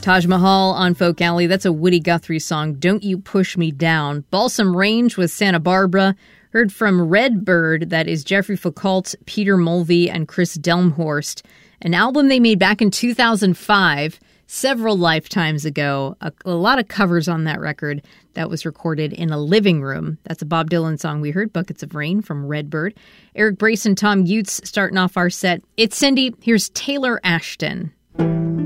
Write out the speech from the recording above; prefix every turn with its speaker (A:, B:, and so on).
A: Taj Mahal on Folk Alley. That's a Woody Guthrie song, Don't You Push Me Down. Balsam Range with Santa Barbara. Heard from Redbird, that is Jeffrey Foucault, Peter Mulvey, and Chris Delmhorst. An album they made back in 2005, several lifetimes ago. A lot of covers on that record that was recorded in a living room. That's a Bob Dylan song we heard, Buckets of Rain from Redbird. Eric Brace and Tom Utes starting off our set. It's Cindy. Here's Taylor Ashton.